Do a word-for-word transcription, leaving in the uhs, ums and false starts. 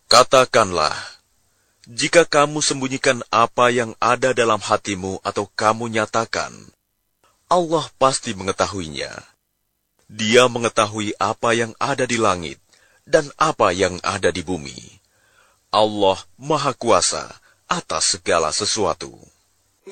Katakanlah, jika kamu sembunyikan apa yang ada dalam hatimu atau kamu nyatakan, Allah pasti mengetahuinya. Dia mengetahui apa yang ada di langit dan apa yang ada di bumi. Allah Maha Kuasa atas segala sesuatu.